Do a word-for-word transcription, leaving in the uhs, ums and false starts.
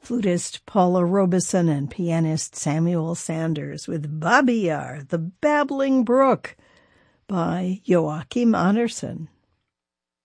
flutist Paula Robeson and pianist Samuel Sanders with Babi Yar, the Babbling Brook by Joachim Andersen.